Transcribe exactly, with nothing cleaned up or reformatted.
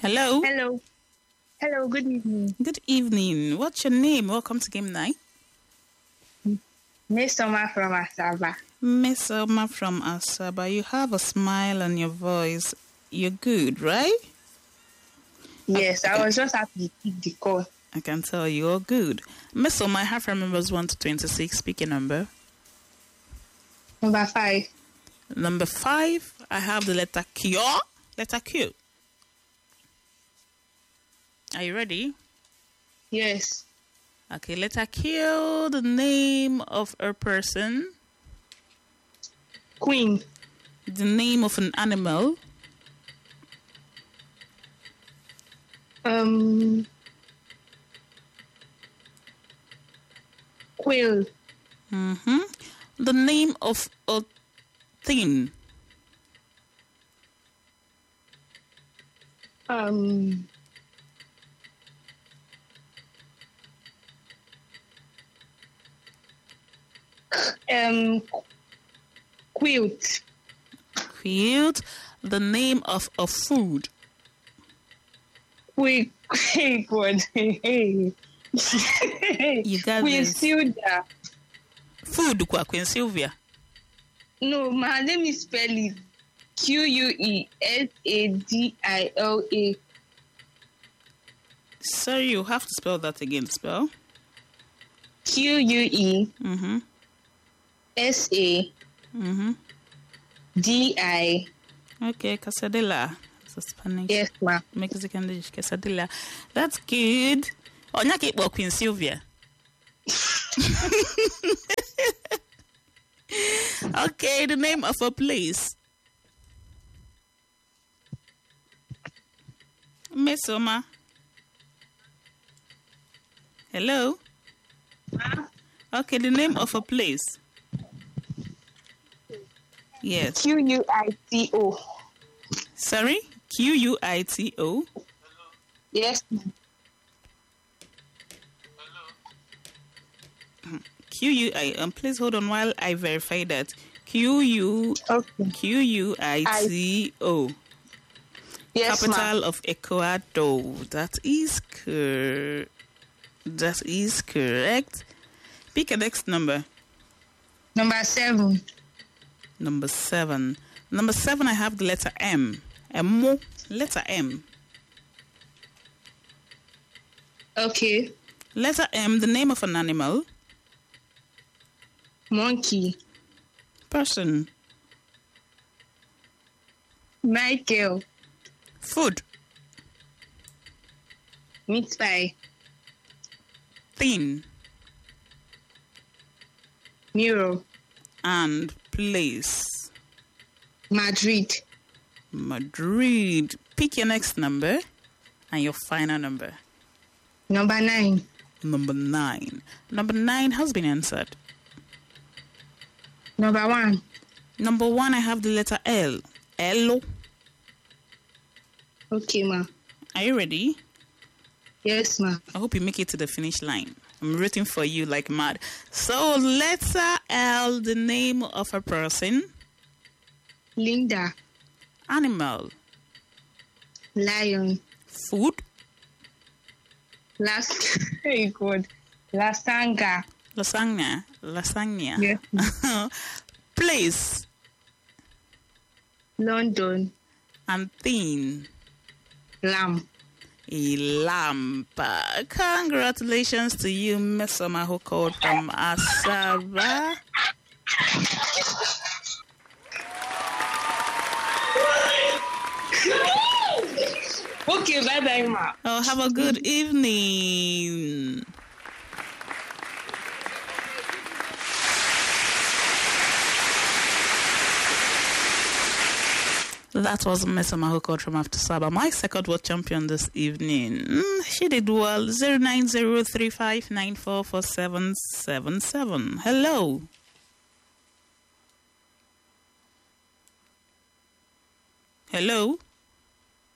Hello. Hello. Hello, good evening. Good evening. What's your name? Welcome to Game Night. Miss Soma from Asaba. Miss Selma from Asaba. You have a smile on your voice. You're good, right? Yes, Okay. I was just happy to pick the call. I can tell you're good. Miss Selma, I have numbers one to twenty-six. Speak a number. Number five. Number five, I have the letter Q. Letter Q. Are you ready? Yes. Okay, letter Q, the name of a person, Queen. the name of an animal, Um. Quill. mm-hmm. the name of a thing, Um. Um. Quilt. quilt, the name of a food, Quick. Quick word. Hey. You got Queen this. Silda. Food, kwa Queen Sylvia. No, my name is spell it Q U E S A D I L A. Sorry, you have to spell that again. Spell. Q U E Mm-hmm. S A Mm-hmm. D I. Okay, quesadilla. It's a Spanish. Yes, ma'am. Mexican dish, quesadilla. That's good. Oh, not keep Queen Sylvia. Okay, the name of a place. Miss Oma. Hello? Okay, the name of a place. Yes. Q U I T O. Sorry? Q U I T O. Yes, ma'am. Q U I. Um, please hold on while I verify that. Q U Okay. Q U I T O. Yes, ma'am. Capital of Ecuador. That is cor- That is correct. Pick a next number. Number seven. Number seven. Number seven, I have the letter M. M. Letter M. Okay. Letter M, the name of an animal. Monkey. Person. Michael. Food. Meat pie. Thing. Mirror. And place. Madrid. Madrid. Pick your next number and your final number. Number nine. Number nine. Number nine has been answered. Number one. Number one, I have the letter L. L. Okay, ma'am. Are you ready? Yes, ma'am. I hope you make it to the finish line. I'm rooting for you like mad. So, letter L, the name of a person. Linda. Animal. Lion. Food. Last. Very good. Lasanga. Lasagna. Lasagna. Yes. Place. London. And thing. Lamb. A lamp. Uh, Congratulations to you, Miss Soma, who called from Asaba. Okay, bye bye, ma. Oh, have a good evening. That was Miss Soma who called from after Saba. My second world champion this evening. Mm, she did well. zero nine zero three five nine four four seven seven seven. Hello. Hello.